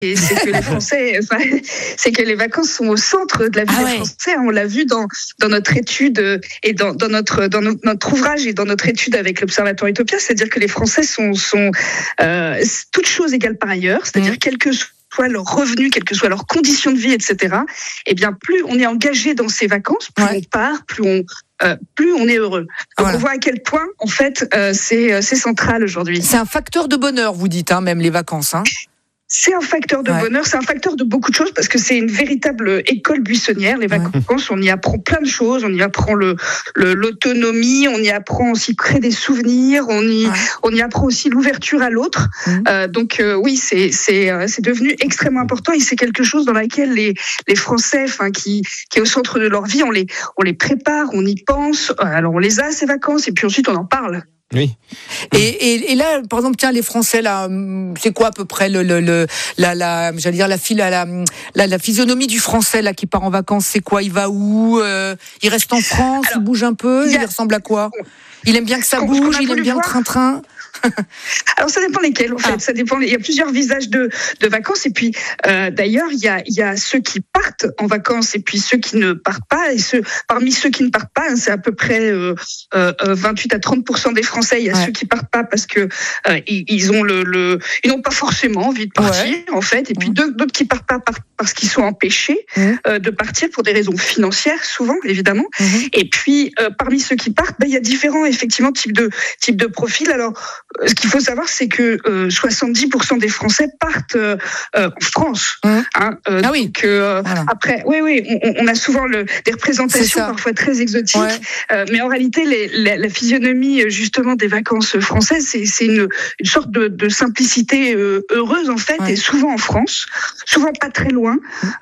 c'est que les Français, c'est que les vacances sont au centre de la vie des Français. On l'a vu dans notre étude et dans notre ouvrage et dans notre étude avec l'Observatoire Utopia, c'est-à-dire que les Français sont toutes choses égales par ailleurs, c'est-à-dire quel que soit leur revenu, quelles que soient leurs conditions de vie, etc. Eh bien, plus on est engagé dans ces vacances, plus on part, plus on est heureux. Donc on voit à quel point, en fait, c'est central aujourd'hui. C'est un facteur de bonheur, vous dites, même les vacances. C'est un facteur de bonheur, c'est un facteur de beaucoup de choses parce que c'est une véritable école buissonnière. Les vacances, on y apprend plein de choses. On y apprend l'autonomie, on y apprend aussi créer des souvenirs, on y apprend aussi l'ouverture à l'autre. Donc oui, c'est devenu extrêmement important et c'est quelque chose dans laquelle les Français, qui est au centre de leur vie, on les prépare, on y pense. Alors on les a ces vacances et puis ensuite on en parle. Oui. Et là, par exemple, tiens, les Français, là, c'est quoi à peu près la physionomie du Français là qui part en vacances? C'est quoi? Il va où? Il reste en France? Il bouge un peu? Il ressemble à quoi? Il aime bien que ça bouge? Il aime bien le train-train? Alors ça dépend lesquels en fait, ça dépend. Il y a plusieurs visages de vacances et puis d'ailleurs il y a ceux qui partent en vacances et puis ceux qui ne partent pas et parmi ceux qui ne partent pas, c'est à peu près 28 à 30% des Français. Il y a ceux qui partent pas parce que ils n'ont pas forcément envie de partir en fait et puis d'autres qui partent pas parce qu'ils sont empêchés de partir pour des raisons financières souvent évidemment. Et puis parmi ceux qui partent, il y a différents effectivement types de profils. Alors ce qu'il faut savoir, c'est que 70% des Français partent en France. Donc, après, on a souvent des représentations parfois très exotiques, mais en réalité, la physionomie justement des vacances françaises, c'est une sorte de simplicité heureuse en fait, et souvent en France, souvent pas très loin,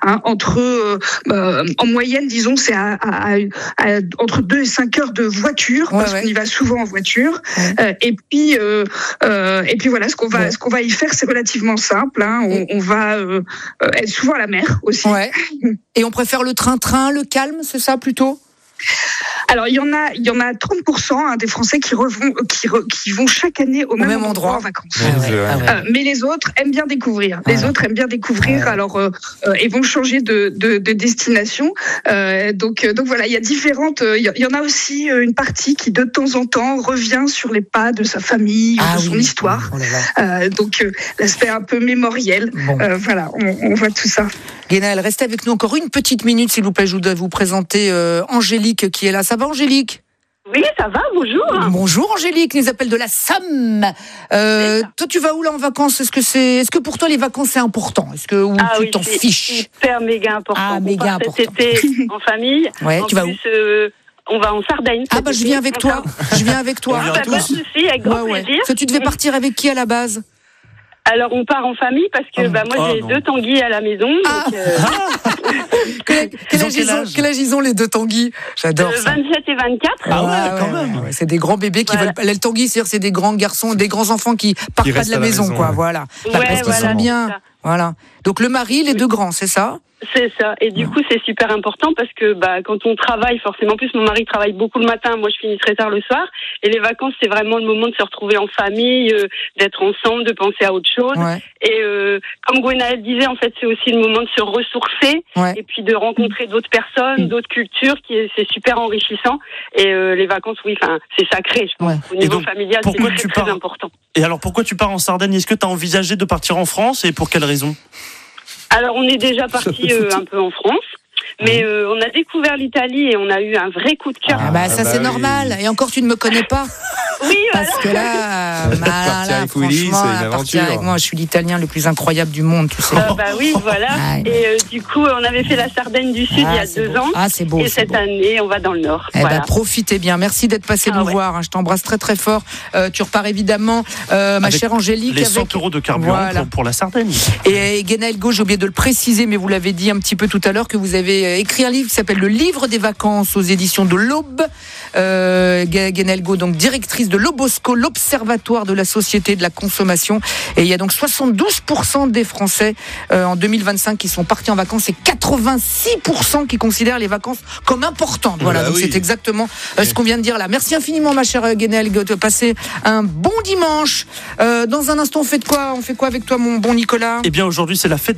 en moyenne, disons, c'est entre 2 et 5 heures de voiture, parce qu'on y va souvent en voiture, et puis voilà, ce qu'on va y faire, c'est relativement simple. On va être souvent à la mer aussi. Et on préfère le train-train, le calme, c'est ça plutôt? Alors il y en a 30% des Français qui vont chaque année au même endroit en vacances. Mais les autres aiment bien découvrir. Alors ils vont changer de destination. Donc voilà, il y a différentes. Il y en a aussi une partie qui de temps en temps revient sur les pas de sa famille, de son histoire. Donc l'aspect un peu mémoriel. Voilà, on voit tout ça. Guénal, restez avec nous encore une petite minute, s'il vous plaît. Je dois vous présenter Angélique qui est là. Ça va, Angélique? Oui, ça va, bonjour. Bonjour Angélique, nous appelle de la Somme. Toi, tu vas où là en vacances? Est-ce que pour toi les vacances c'est important? Est-ce que tu t'en fiches? Super méga important. Méga important. Cet été en famille. Tu vas où? On va en Sardaigne. Je viens avec toi. Pas de souci, avec grand plaisir. Tu devais partir avec qui à la base? Alors on part en famille parce que moi j'ai 2 tanguis à la maison. Quel âge ils ont les 2 tanguis? J'adore ça. 27 et 24. Quand même. C'est des grands bébés qui veulent. Les tanguis, c'est des grands garçons, des grands enfants qui partent pas de la maison, quoi. Voilà. Parce qu'ils sont bien. Voilà. Donc le mari, les 2 grands, c'est ça? C'est ça. Et du coup, c'est super important parce que quand on travaille, forcément, en plus mon mari travaille beaucoup le matin, moi je finis très tard le soir. Et les vacances, c'est vraiment le moment de se retrouver en famille, d'être ensemble, de penser à autre chose. Et comme Gwenaëlle disait, en fait, c'est aussi le moment de se ressourcer et puis de rencontrer d'autres personnes, d'autres cultures, c'est super enrichissant. Et les vacances, c'est sacré, je pense. Au niveau familial, c'est très important. Et alors, pourquoi tu pars en Sardaigne? Est-ce que tu as envisagé de partir en France et pour quelle raison? Alors, on est déjà parti un peu en France. Mais on a découvert l'Italie et on a eu un vrai coup de cœur. Ça c'est normal. Et encore, tu ne me connais pas. Oui, parce que là, partir avec Willy, c'est une aventure. Avec moi, je suis l'Italien le plus incroyable du monde, tu sais. Oui, voilà. Et du coup, on avait fait la Sardaigne du Sud il y a 2 ans. C'est beau. Et cette année, on va dans le Nord. Profitez bien. Merci d'être passé nous voir. Je t'embrasse très très fort. Tu repars évidemment, ma chère Angélique, les 100 € de carburant pour la Sardaigne. Et Guénaëlle Gau, j'ai oublié de le préciser, mais vous l'avez dit un petit peu tout à l'heure que vous avez écrit un livre qui s'appelle Le Livre des vacances aux éditions de l'Aube. Guénel Go, donc directrice de l'Obosco, l'Observatoire de la société de la consommation. Et il y a donc 72% des Français en 2025 qui sont partis en vacances et 86% qui considèrent les vacances comme importantes. Voilà, donc c'est exactement ce qu'on vient de dire là. Merci infiniment, ma chère Guénel Go, de passer un bon dimanche. Dans un instant, on fait quoi avec toi, mon bon Nicolas ? Eh bien, aujourd'hui, c'est la fête